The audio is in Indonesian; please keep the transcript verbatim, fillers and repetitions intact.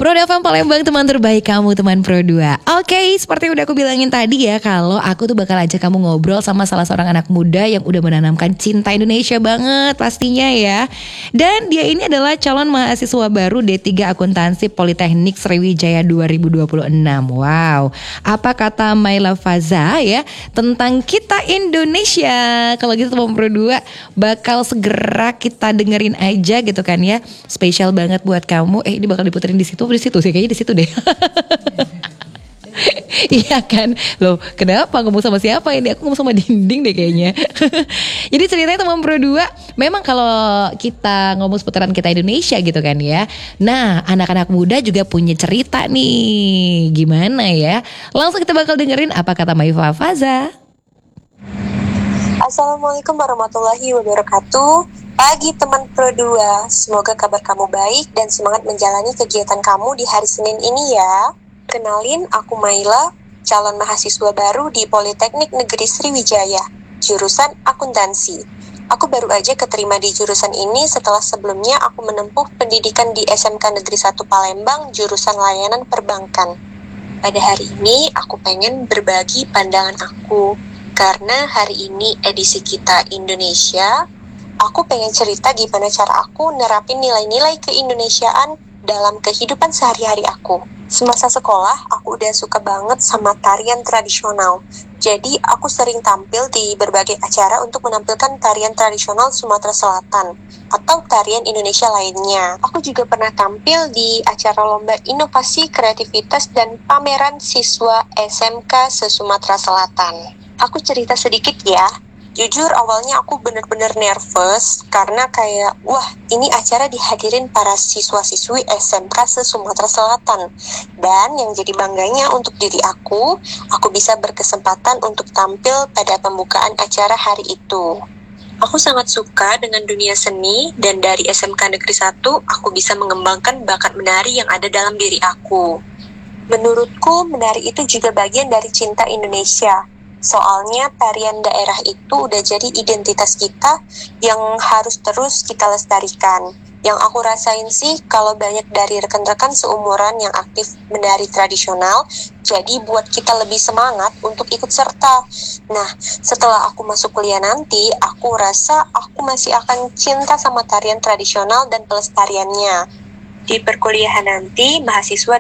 Pro F M Palembang, teman terbaik kamu, teman Pro dua. Oke, seperti udah aku bilangin tadi ya, kalau aku tuh bakal ajak kamu ngobrol sama salah seorang anak muda yang udah menanamkan cinta Indonesia banget pastinya ya. Dan dia ini adalah calon mahasiswa baru D tiga Akuntansi Politeknik Sriwijaya dua ribu dua puluh enam. Wow, apa kata Maila Faza ya tentang kita Indonesia? Kalau gitu teman Pro dua bakal segera kita dengerin aja gitu kan ya. Spesial banget buat kamu. Eh, ini bakal diputerin di situ, di situ sih kayaknya di situ deh. Iya kan, loh kenapa ngomong sama siapa ini? Aku ngomong sama dinding deh kayaknya. Jadi ceritanya teman Pro dua, memang kalau kita ngomong seputaran kita Indonesia gitu kan ya. Nah, anak-anak muda juga punya cerita nih. Gimana ya? Langsung kita bakal dengerin apa kata Maifa Faza. Assalamualaikum warahmatullahi wabarakatuh. Pagi teman Pro dua, semoga kabar kamu baik dan semangat menjalani kegiatan kamu di hari Senin ini ya. Kenalin, aku Maila, calon mahasiswa baru di Politeknik Negeri Sriwijaya, jurusan akuntansi. Aku baru aja keterima di jurusan ini setelah sebelumnya aku menempuh pendidikan di S M K Negeri satu Palembang, jurusan layanan perbankan. Pada hari ini, aku pengen berbagi pandangan aku. Karena hari ini edisi Kita Indonesia, aku pengen cerita gimana cara aku nerapin nilai-nilai keindonesiaan dalam kehidupan sehari-hari aku. Semasa sekolah, aku udah suka banget sama tarian tradisional. Jadi, aku sering tampil di berbagai acara untuk menampilkan tarian tradisional Sumatera Selatan atau tarian Indonesia lainnya. Aku juga pernah tampil di acara lomba inovasi, kreativitas, dan pameran siswa S M K se-Sumatera Selatan. Aku cerita sedikit ya. Jujur awalnya aku bener-bener nervous karena kayak wah ini acara dihadirin para siswa-siswi S M K se-Sumatera Selatan. Dan yang jadi bangganya untuk diri aku, aku bisa berkesempatan untuk tampil pada pembukaan acara hari itu. Aku sangat suka dengan dunia seni dan dari S M K Negeri satu aku bisa mengembangkan bakat menari yang ada dalam diri aku. Menurutku menari itu juga bagian dari cinta Indonesia. Soalnya tarian daerah itu udah jadi identitas kita yang harus terus kita lestarikan. Yang aku rasain sih kalau banyak dari rekan-rekan seumuran yang aktif menari tradisional, jadi buat kita lebih semangat untuk ikut serta. Nah, setelah aku masuk kuliah nanti, aku rasa aku masih akan cinta sama tarian tradisional dan pelestariannya. Di perkuliahan nanti, mahasiswa